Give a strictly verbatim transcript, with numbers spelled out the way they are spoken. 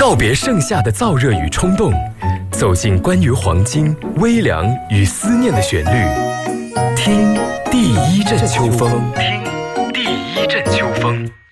告别盛夏的燥热与冲动，走进关于黄金、微凉与思念的旋律。听第一阵秋风，听第一阵秋风。